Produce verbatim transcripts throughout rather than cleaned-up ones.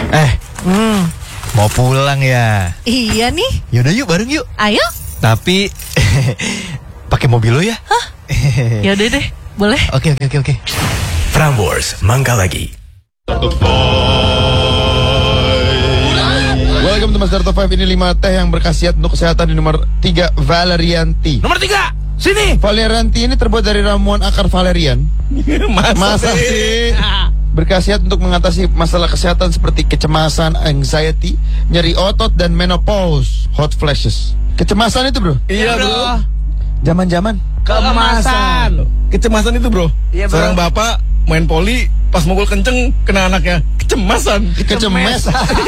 Eh, Hmm. mau pulang ya? Iya nih. Yaudah yuk, bareng yuk. Ayo. Tapi pakai mobil lo ya? Hah? Yaudah deh, boleh. Oke oke oke oke. Prambors, mangga lagi. Welcome to Master Top lima. Ini lima teh yang berkhasiat untuk kesehatan. Di nomor tiga, Valerianti. Nomor tiga, sini. Valerianti ini terbuat dari ramuan akar valerian. Masa sih? Berkhasiat untuk mengatasi masalah kesehatan seperti kecemasan, anxiety, nyeri otot, dan menopause, hot flashes. Kecemasan itu bro? Iya bro. Zaman-zaman Kemasan. Kecemasan itu bro. Iya, bro. Seorang bapak main poli, pas mukul kenceng kena anaknya. Kecemasan. Kecemes.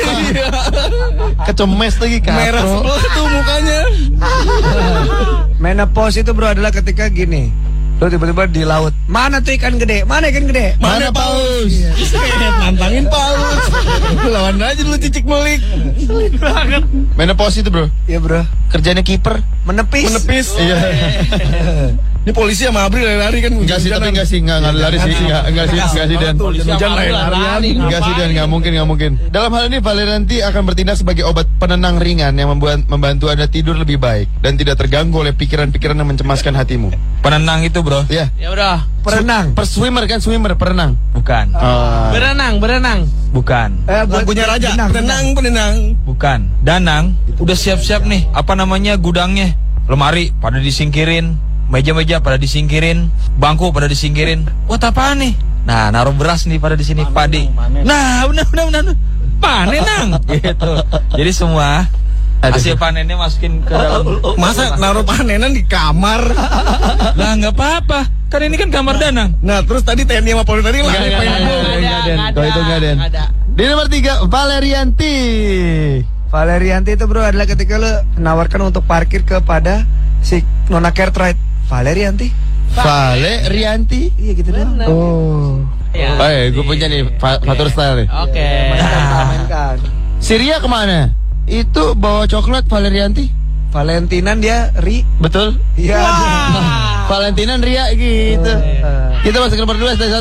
Kecemes lagi Merah katro. sebelah tuh mukanya. Menopause itu bro adalah ketika gini, lo tiba-tiba di laut, mana tuh ikan gede, mana ikan gede, Mana paus? Nantangin paus. Lawan aja dulu cicik melik. Menopause itu bro, ya bro, kerjanya kiper. menepis, Menepis. Iya. Ini polisi sama Abri lari-lari kan. Enggak sih, tapi enggak sih, enggak enggak lari sih, enggak enggak sih, enggak sih dan Hujan lari-lari. enggak sih dan enggak mungkin, enggak mungkin. Dalam hal ini Valerianti akan bertindak sebagai obat penenang ringan yang membuat membantu Anda tidur lebih baik dan tidak terganggu oleh pikiran-pikiran yang mencemaskan hatimu. Penenang itu bro? Ya. Ya udah. perenang, Per swimmer kan, swimmer perenang. Bukan. Ah. Berenang, berenang. Bukan. eh, buat- Lagunya Raja. benang, Tenang, penenang. Bukan. Danang udah siap-siap nih. Apa namanya gudangnya? Lemari pada disingkirin, meja-meja pada disingkirin, bangku pada disingkirin. Buat apaan nih? Nah, naruh beras nih pada di sini, padi. Nah, benar benar benar. Panen nang. Gitu. Jadi semua hasil panennya masukin ke dalam. Masa naruh panenan di kamar? Lah nggak apa-apa. Kan ini kan kamar Danang. Nah, terus tadi T N I sama Polri tadi Enggak, lari enggak, pengen enggak, gol. enggak, enggak, Den. Kalau itu enggak, Den. Ada. Di nomor tiga, Valerianti. Valerianti itu bro adalah ketika lo menawarkan untuk parkir kepada si Nona Cartwright. Valerianti, Valerianti. iya gitu dong. Oh. Ya. Oh, eh, gue punya nih fa- Fatur Style nih. Oke. Mainkan. Syria kemana? Itu bawa coklat Valerianti. Valentinan dia Ri, Betul? iya. Valentinan Ria gitu. Eh. Kita masuk ke nomor dua.